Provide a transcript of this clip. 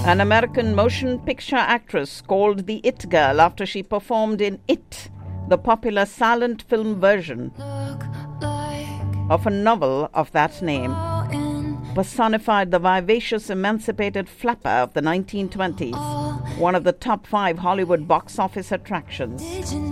An American motion picture actress called the It Girl after she performed in It, the popular silent film version of a novel of that name, personified the vivacious, emancipated flapper of the 1920s, one of the top 5 Hollywood box office attractions.